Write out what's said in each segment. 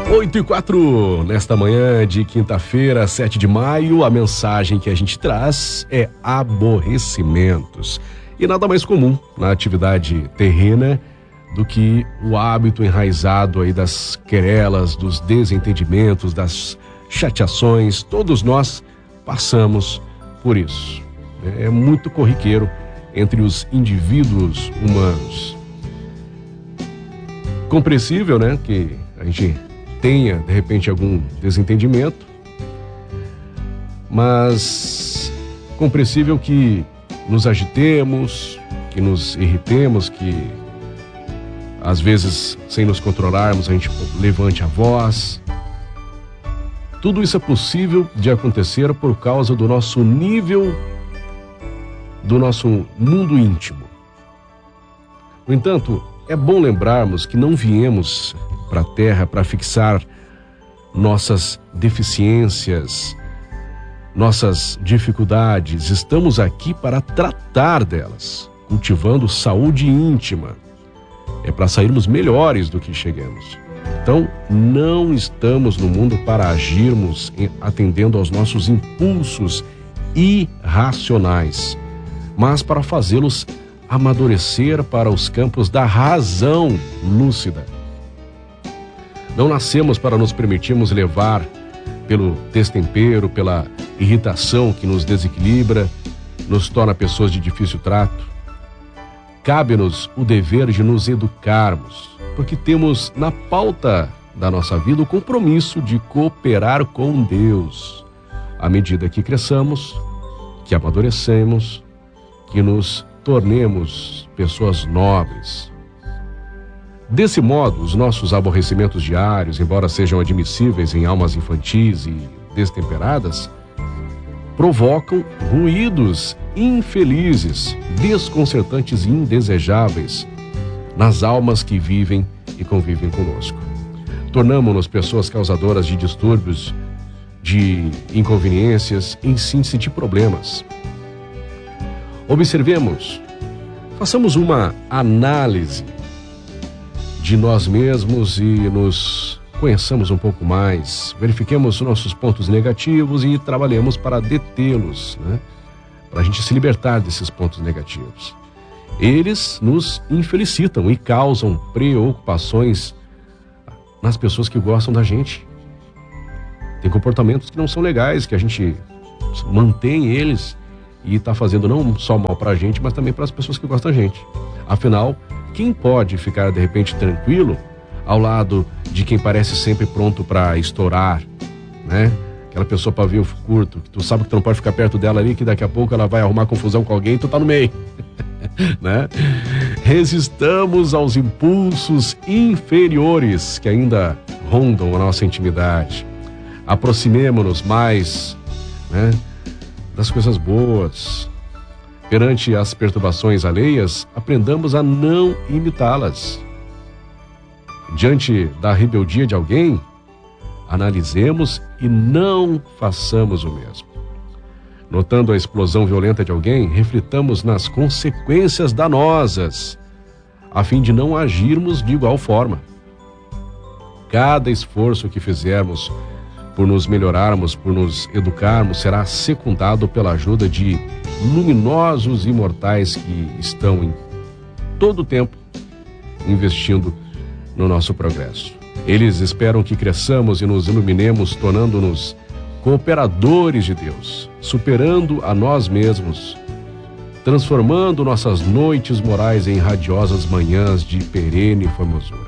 8h04, nesta manhã de quinta-feira, 7 de maio, a mensagem que a gente traz é aborrecimentos. E nada mais comum na atividade terrena do que o hábito enraizado aí das querelas, dos desentendimentos, das chateações. Todos nós passamos por isso. É muito corriqueiro entre os indivíduos humanos. Compreensível, né, que a gente tenha, de repente, algum desentendimento, mas compreensível que nos agitemos, que nos irritemos, que às vezes, sem nos controlarmos, a gente levante a voz. Tudo isso é possível de acontecer por causa do nosso nível, do nosso mundo íntimo. No entanto, é bom lembrarmos que não viemos para a Terra para fixar nossas deficiências, nossas dificuldades. Estamos aqui para tratar delas, cultivando saúde íntima. É para sairmos melhores do que chegamos. Então, não estamos no mundo para agirmos atendendo aos nossos impulsos irracionais, mas para fazê-los amadurecer para os campos da razão lúcida. Não nascemos para nos permitirmos levar pelo destempero, pela irritação que nos desequilibra, nos torna pessoas de difícil trato. Cabe-nos o dever de nos educarmos, porque temos na pauta da nossa vida o compromisso de cooperar com Deus. À medida que cresçamos, que amadurecemos, que nos tornemos pessoas nobres. Desse modo, os nossos aborrecimentos diários, embora sejam admissíveis em almas infantis e destemperadas, provocam ruídos infelizes, desconcertantes e indesejáveis nas almas que vivem e convivem conosco. Tornamo-nos pessoas causadoras de distúrbios, de inconveniências, em síntese de problemas. Observemos, façamos uma análise de nós mesmos e nos conheçamos um pouco mais, verifiquemos nossos pontos negativos e trabalhemos para detê-los, né? Para a gente se libertar desses pontos negativos. Eles nos infelicitam e causam preocupações nas pessoas que gostam da gente. Tem comportamentos que não são legais, que a gente mantém eles e está fazendo não só mal para a gente, mas também para as pessoas que gostam da gente. Afinal, quem pode ficar de repente tranquilo ao lado de quem parece sempre pronto para estourar, né? Aquela pessoa pavio curto, que tu sabe que tu não pode ficar perto dela ali, que daqui a pouco ela vai arrumar confusão com alguém e tu tá no meio, né? Resistamos aos impulsos inferiores que ainda rondam a nossa intimidade. Aproximemo-nos mais, né, das coisas boas. Perante as perturbações alheias, aprendamos a não imitá-las. Diante da rebeldia de alguém, analisemos e não façamos o mesmo. Notando a explosão violenta de alguém, reflitamos nas consequências danosas, a fim de não agirmos de igual forma. Cada esforço que fizermos por nos melhorarmos, por nos educarmos, será secundado pela ajuda de luminosos imortais que estão em todo o tempo investindo no nosso progresso. Eles esperam que cresçamos e nos iluminemos, tornando-nos cooperadores de Deus, superando a nós mesmos, transformando nossas noites morais em radiosas manhãs de perene formosura.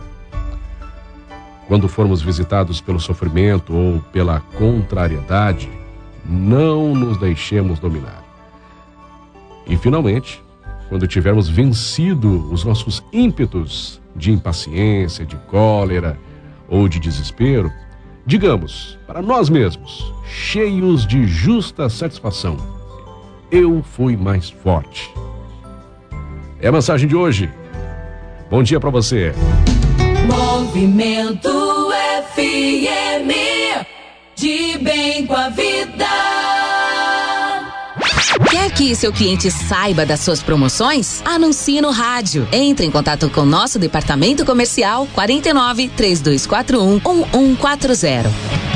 Quando formos visitados pelo sofrimento ou pela contrariedade, não nos deixemos dominar. E, finalmente, quando tivermos vencido os nossos ímpetos de impaciência, de cólera ou de desespero, digamos para nós mesmos, cheios de justa satisfação: eu fui mais forte. É a mensagem de hoje. Bom dia para você. Movimento FM, de bem com a vida. Quer que seu cliente saiba das suas promoções? Anuncie no rádio. Entre em contato com nosso departamento comercial 49 3241 1140.